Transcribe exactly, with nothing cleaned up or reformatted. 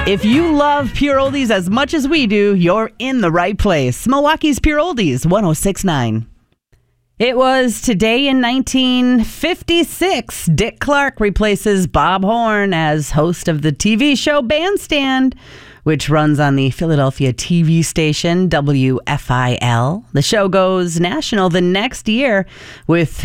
If you love Pure Oldies as much as we do, you're in the right place. Milwaukee's Pure Oldies, one oh six point nine. It was today in nineteen fifty-six, Dick Clark replaces Bob Horn as host of the T V show Bandstand, which runs on the Philadelphia T V station W F I L. The show goes national the next year with